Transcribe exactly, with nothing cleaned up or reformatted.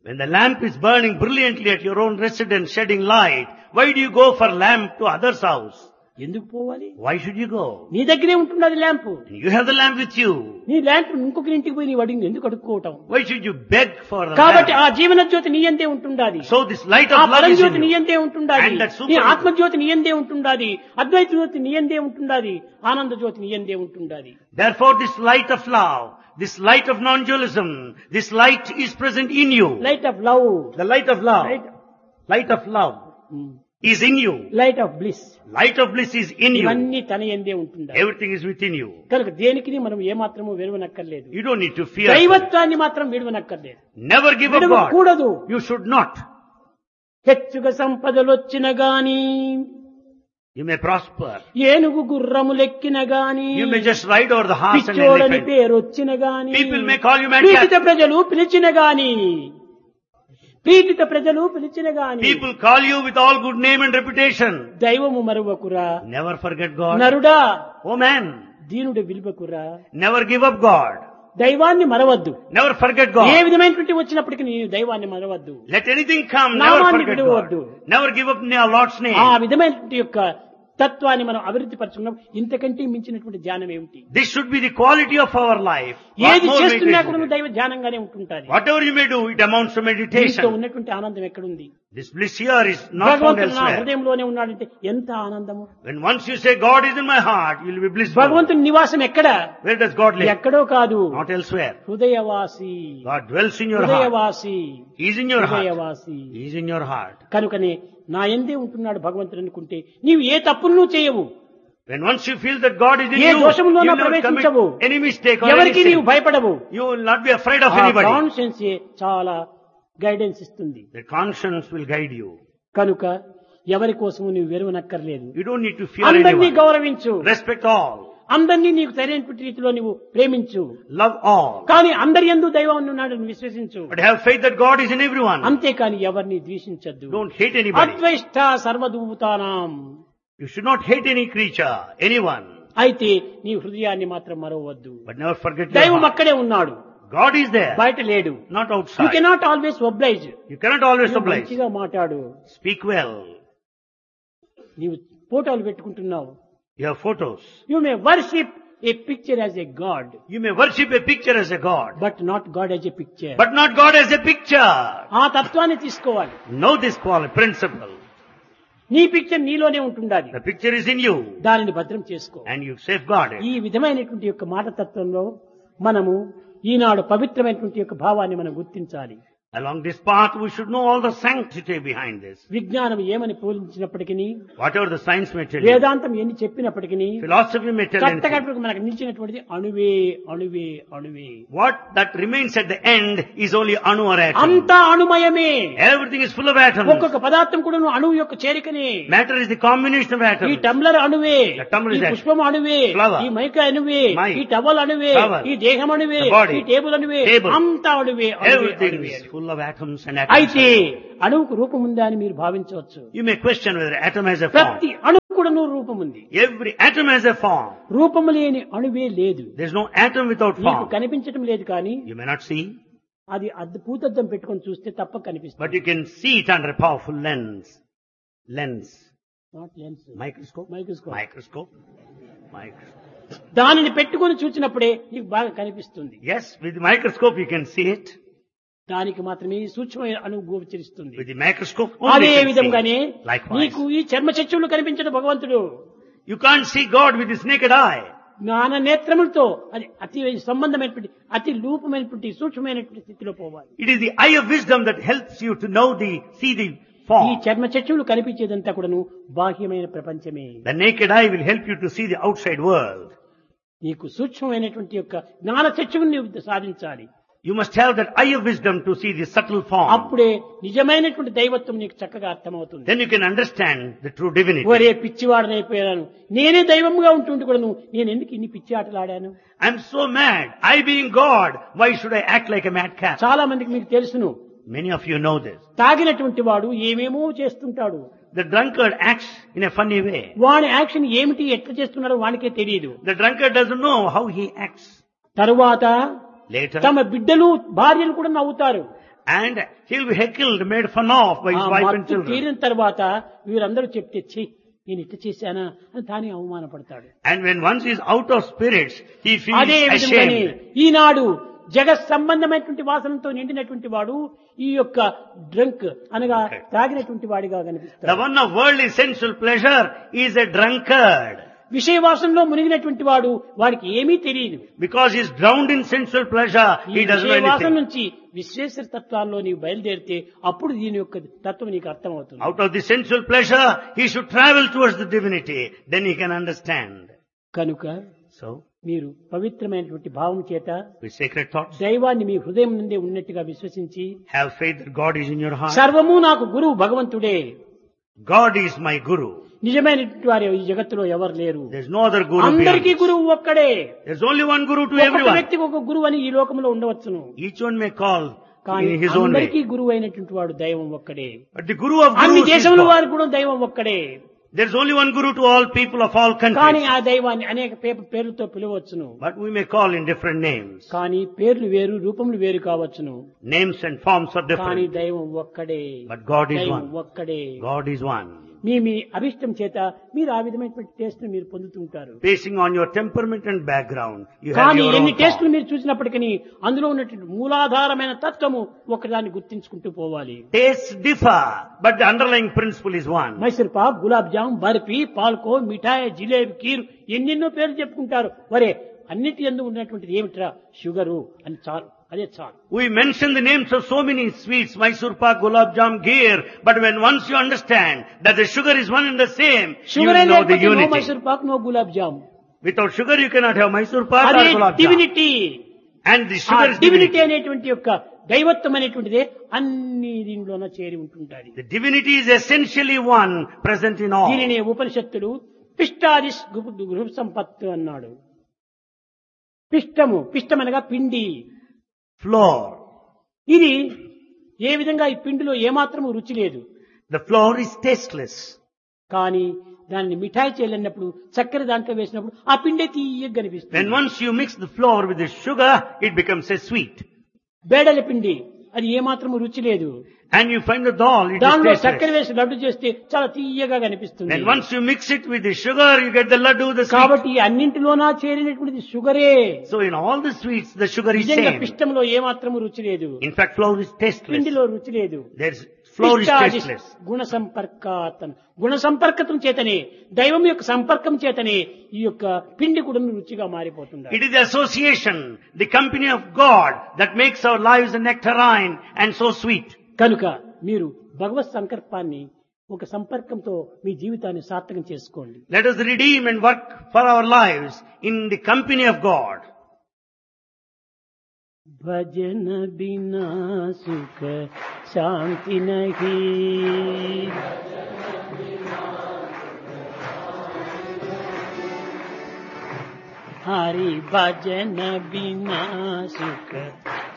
When the lamp is burning brilliantly at your own residence, shedding light, why do you go for lamp to others' house? ఎందుకు పోవాలి? Why should you go? నీ దగ్గరే ఉంటున్నది lamp. You have the lamp with you. నీ lamp ఇంకొకరి ఇంటికి పోయి నీ అడిగి ఎందుకు అడుక్కోవటం? Why should you beg for the కాబట్టి ఆ lamp? జీవన జ్యోతి నీ యందే ఉంటుండాలి. So this light ఆ of love is Paramjyothi in నీ you. యందే ఉంటుండాలి. And that super- నీ ఆత్మజ్యోతి నీ యందే ఉంటుండాలి. అద్వైత జ్యోతి నీ యందే ఉంటుండాలి. ఆనంద జ్యోతి నీ యందే ఉంటుండాలి. Therefore this light of love, this light of non-dualism, this light is present in you. Light of love, The light of love, light of love is in you. Light of bliss, Light of bliss is in you. ఇవన్నీ తన యందే ఉంటుండాలి. Everything is within you. కనుక దేనికి మనం ఏమాత్రము విడవనక్కర్లేదు. You don't need to fear. దైవత్వాన్ని మాత్రం విడవనక్కర్లేదు. Never give up God. విడవకూడదు. You should not. హెచ్చుగా సంపదలొచ్చిన గాని, You may prosper. ఏనుగు గుర్రములెక్కిన గాని, You may just ride over the horse and పిచ్చోడని elephant. పేరు వచ్చిన గాని, People may call you mad పీడిత cat. ప్రజలు పిలిచిన గాని, పీడిత ప్రజలు పిలిచిన గాని, People call you with all good name and reputation. దైవము మరువకురా, Never forget God. నరుడా Oh man, దీనుడు విలువకురా, never give up God. దైవాన్ని మరవద్దు. Never forget ఏ God. విధమైనటువంటి వచ్చినప్పటికీ నేను దైవాన్ని మరవద్దు. Let anything come, never నామాన్ని forget విడవద్దు. God. Never give up our Lord's ఆ name. విధమైనటువంటి యొక్క తత్వాన్ని మనం అభివృద్ధి పరచుకున్నాం. ఇంతకంటే మించినటువంటి ధ్యానం ఏమిటి? This should be the quality of our life. What ఏది more చేస్తున్నా meditation? కూడా నువ్వు దైవ ధ్యానంగానే ఉంటుంటాది. Whatever you may do, it amounts to దీంతో meditation. ఉన్నటువంటి ఆనందం ఎక్కడుంది? This bliss here is not found భగవంతుడు నా elsewhere. హృదయంలోనే ఉన్నాడంటే ఎంత ఆనందము. When once you say God is in my heart, you will be blissful. భగవంతుని నివాసం ఎక్కడ? Where does God live? ఎక్కడో కాదు, Not elsewhere. హృదయవాసి, God dwells in your heart. హృదయవాసి, He is in your heart. హృదయవాసి. He is in your heart. కనుకనే నా యందే ఉంటున్నాడు భగవంతుడు అనుకుంటే నీవు ఏ తప్పును నువ్వు చేయవు, When once you feel that God is in A you, దోషంలోనూ you will not ప్రవేశించవు, commit any mistake or any ఎవరికి నీవు sin. భయపడవు. You will not be afraid of ఆ anybody. కాన్షియన్స్ చాలా గైడెన్స్ ఇస్తుంది. The conscience will guide you. కనుక ఎవరి కోసము నీవు వెరువనక్కర్లేదు. You don't need to fear అందరినీ anyone. గౌరవించు, Respect all. అందరినీ నీకు సరైనటువంటి రీతిలో నీవు ప్రేమించు. Love all. కానీ అందరి యందు దైవం ఉన్నాడని విశ్వసించు. But have faith that God is in everyone. అంతేకాని ఎవరిని ద్వేషించద్దు. Don't hate anybody. అద్వైష్ట సర్వదూతానాం. You should not hate any creature, anyone. అయితే నీ హృదయాన్ని మాత్రం మరవద్దు. But never forget your దైవం heart. అక్కడే ఉన్నాడు, God is there, బయట లేడు. not you outside. Cannot always oblige. You cannot always oblige. మంచిగా మాట్లాడు. Speak well. నీవు ఫోటోలు పెట్టుకుంటున్నావు. You have photos. You may worship A picture as a God, You may worship a picture as a God, but not God as a picture. but not God as a picture. ఆ తత్వాన్ని తీసుకోవాలి. Know this quality, principle. నీ picture నీలోనే ఉంటుండాలి, The picture is in you, దానిని భద్రం చేసుకో. and you safeguard it. ఈ విధమైనటువంటి యొక్క మాట తత్వంలో మనము ఈనాడు పవిత్రమైనటువంటి యొక్క భావాన్ని మనం గుర్తించాలి. Along this path, we should know all the sanctity behind this. విజ్ఞానం ఏమని పోలించినప్పటికీ, Whatever the science may tell you, వేదాంతం ఎన్ని చెప్పినప్పటికీ, philosophy may tell anything. కట్టకట్టుకు మనకు నిలిచినటువంటిది అణువే అణువే అణువే. What that remains at the end is only anu or atom. అంతా అణుమయమే. Everything is full of atoms. ఒక్కొక్క పదార్థం కూడా అణువు యొక్క చేరికనే. Matter is the combination of ఈ atoms. టంబ్లర్ అణువే, The tumbler ఈ is atom. పుష్పం అణువే, Flower. ఈ మైక అణువే, Mic. ఈ టవల్ అణువే, Towel. ఈ దేహం అణువే, The body. ఈ టేబుల్ అణువే, Table. అంతా అణువే అణువే, Everything అణువే. is full of atoms and అయితే atoms. అణువుకు రూపం ఉందా అని మీరు భావించవచ్చు. You may question whether atom has a ప్రతి form. అణువు కూడా రూపం ఉంది. Every atom has a form. రూపము లేని అణువే లేదు. There's no atom without నీకు form. కనిపించటం లేదు కానీ You may not see, అది అద్ద పూతద్దం పెట్టుకొని చూస్తే తప్ప కనిపిస్తుంది. but you can see it under a powerful lens. Lens. Not lens. Microscope. Microscope. Microscope. Microscope. దానిని పెట్టుకొని చూచినప్పుడే నీకు బాగా కనిపిస్తుంది. Yes, with the microscope you can see it. దానికి మాత్రమే సూక్ష్మమైన అణువు గోచరిస్తుంది. With the microscope అదే only you can విధంగానే see. Likewise. నీకు ఈ చర్మ చక్షువులు కనిపించడం భగవంతుడు You can't see God with this naked eye. జ్ఞాన నేత్రములతో అది అతి సంబంధమైనటువంటి అతి రూపమైనటువంటి సూక్ష్మమైనటువంటి స్థితిలో పోవాలి. It is the eye of wisdom that helps you to know the, see the ఈ form. చర్మ చక్షువులు కనిపించేదంతా కూడాను బాహ్యమైన ప్రపంచమే. The naked eye will help you to see the outside world. నీకు సూక్ష్మమైనటువంటి యొక్క జ్ఞాన చక్షువుని నీవు సాధించాలి. You must have that eye of wisdom to see the subtle form. అప్పుడే నిజమైనటువంటి దైవత్వం నీకు చక్కగా అర్థమవుతుంది. Then you can understand the true divinity. ఒరే పిచ్చివాడనైపోయాను, నేనే దైవంగా ఉంటుండి కూడా నువ్వు నేను ఎందుకు ఇన్ని పిచ్చి ఆటలు ఆడాను? I'm so mad. I being God, why should I act like a madcap? చాలా మందికి మీకు తెలుసును. Many of you know this. తాగినటువంటి వాడు ఏమేమో చేస్తుంటాడు. The drunkard acts in a funny way. వాడి యాక్షన్ ఏమిటి ఎట్లా చేస్తున్నాడో వానికే తెలియదు. The drunkard doesn't know how he acts. తరువాత Later, తమ బిడ్డలు భార్యలు కూడా నవ్వుతారు. And he'll be heckled, made fun of by his ఆ wife and మత్తు children. తీరిన తర్వాత వీరందరూ చెప్తే ఛీ నేను ఇట్లా చేశానా అని తానే అవమానపడతాడు. And when once he is out of spirits, he feels అదే విధంగానే ashamed. ఈనాడు జగత్ సంబంధమైనటువంటి వాసనతో నిండినటువంటి వాడు ఈ యొక్క డ్రంక్ అనగా తాగినటువంటి వాడిగా The కనిపిస్తాడు. one of worldly sensual pleasure is a drunkard. విషయ వాసనలో మునిగినటువంటి వాడు వాడికి ఏమీ తెలియదు. Because he is drowned in sensual pleasure, ఈ he doesn't know విషయ వాసన anything. నుంచి విశ్వేశ్వర తత్వాల్లో నీవు బయలుదేరితే అప్పుడు దీని యొక్క తత్వం నీకు అర్థమవుతుంది. Out of the sensual pleasure, he should travel towards the divinity. Then he can understand. కనుక So, మీరు పవిత్రమైనటువంటి భావం చేత with sacred thoughts, దైవాన్ని మీ హృదయం నుండే ఉన్నట్టుగా విశ్వసించి have faith that God is in your heart. సర్వము నాకు గురువు భగవంతుడే, God is my Guru. నిజమైనటువంటి వారు ఈ జగత్తులో ఎవరు లేరు, There's no other Guru అందరికీ beyond this. గురువు ఒక్కడే. There's only one Guru to ఒక్కొక్క everyone. వ్యక్తికి ఒక గురువు అని ఈ లోకంలో ఉండవచ్చును, Each one may call కానీ in his own అందరికీ way. గురువు అయినటువంటి వాడు దైవం ఒక్కడే. But the Guru of అన్ని Gurus is దేశముల God. వారు కూడా దైవం ఒక్కడే. There's only one Guru to all people of all కానీ countries. ఆ దైవాన్ని అనేక పే- పేర్లతో పిలవచ్చును, But we may call in different names. కానీ పేర్లు వేరు రూపములు వేరు కావచ్చును, Names and forms are కానీ different. దైవం ఒక్కడే. But God is దైవం one. ఒక్కడే. God is one. మీ మీ అభిష్టం చేత మీరు ఆ విధమైనటువంటి టేస్ట్ ని మీరు పొందుతుంటారు. Basing on your temperament and background, you have కానీ your ఎన్ని own టేస్టులు thought. మీరు చూసినప్పటికీ అందులో ఉన్నటువంటి మూలాధారమైన తత్వము ఒకదాన్ని గుర్తించుకుంటూ పోవాలి. Tastes differ, but the underlying principle is one. Mysore Pak, gulab jam, barfi, పాల్కో, మిఠాయి, జిలేబీ, కీర్ ఎన్నెన్నో పేర్లు చెప్పుకుంటారు. వరే అన్నిటి యందు ఉన్నటువంటిది ఏమిట్రా? షుగరు అని చాలు, అదే చాలు. We mention the names of so many sweets, Mysore pak, gulab jam, gheer, but when once you understand that the sugar is one and the same, you sugar will know the no unity. Mysore Pak, no gulab jam. Without sugar you cannot have Mysore pak or అదే gulab jam. Divinity. And the ఆ sugar is divinity divinity. అనేటువంటి యొక్క దైవత్వం అనేటువంటిదే అన్ని దీనిలోన చేరి ఉంటుంటాయి. The divinity is essentially one, present in all. దీనిని ఉపనిషత్తుడు పిష్టాదిస్ గృహ సంపత్తు అన్నాడు. పిష్టము, పిష్టం అనగా పిండి. Flour. ఇది ఏ విధంగా ఈ పిండిలో ఏమాత్రము రుచి లేదు, The flour is tasteless. కానీ దాన్ని మిఠాయి చేయలేనప్పుడు చక్కెర దాంట్లో వేసినప్పుడు ఆ పిండే తీయగా When కనిపిస్తుంది. once you mix the flour with the sugar, it becomes a sweet. బేడల పిండి అది ఏమాత్రము రుచి లేదు, And you find the dal, it is దానిలో చక్కెర tasteless. వేసి లడ్డు చేస్తే చాలా తీయగా కనిపిస్తుంది. Then once you mix it with the sugar, you get the laddu, the sweet. కాబట్టి ఈ అన్నింటిలోనా చేరినటువంటిది షుగరే. So in all the sweets, the sugar is నిజంగా same. పిష్టంలో ఏమాత్రము రుచి లేదు, In fact, flour is tasteless. పిండిలో రుచి లేదు. There's flour is పిష్టాది tasteless. గుణ సంపర్కాతన్, గుణ సంపర్కతం చేతనే, దైవం యొక్క సంపర్కం చేతనే ఈ యొక్క పిండి కూడా రుచిగా మారిపోతుంది. It is the association, the company of God that makes our lives a nectarine and so sweet. కనుక మీరు భగవత్ సంకల్పాన్ని ఒక సంపర్కంతో మీ జీవితాన్ని సార్థకం చేసుకోండి. Let us redeem and work for our lives in the company of God. భజన బినా సుఖ శాంతి నహి, హరి భజన బినా సుఖ